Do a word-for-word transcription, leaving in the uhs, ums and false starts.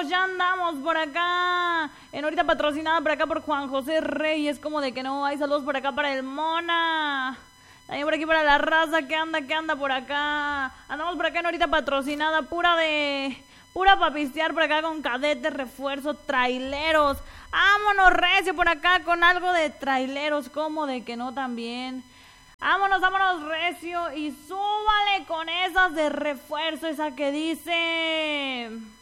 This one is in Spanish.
amigos, ya andamos por acá. En ahorita patrocinada por acá por Juan José Reyes. Como de que no hay saludos por acá para el Mona. También por aquí para la raza que anda, que anda por acá. Andamos por acá en ahorita patrocinada, pura de... Pura pa' pistear por acá con cadetes, refuerzos, traileros. Vámonos recio por acá con algo de traileros, como de que no también. Vámonos, vámonos recio y súbale con esas de refuerzo, esa que dice...